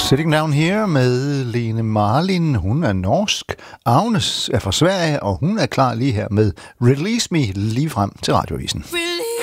Sitting Down Here med Lene Marlin. Hun er norsk. Agnes er fra Sverige, og hun er klar lige her med Release Me lige frem til Radioavisen. Release